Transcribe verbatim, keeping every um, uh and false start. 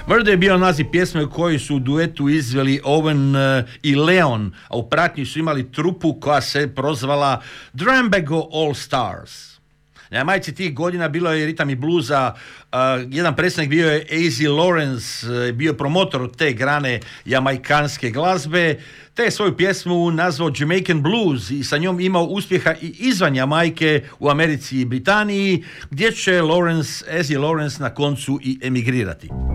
Murder je bio naziv pjesme koji su u duetu izveli Owen uh, i Leon, a u pratnji su imali trupu koja se prozvala Drambago All Stars. Na majci tih godina bilo je ritam i bluza, uh, jedan predstavnik bio je A Z Lawrence, uh, bio promotor te grane jamajkanske glazbe, te je svoju pjesmu nazvao Jamaican Blues i sa njom imao uspjeha i izvan Jamajke u Americi i Britaniji, gdje će Lawrence, A Z Lawrence na koncu i emigrirati.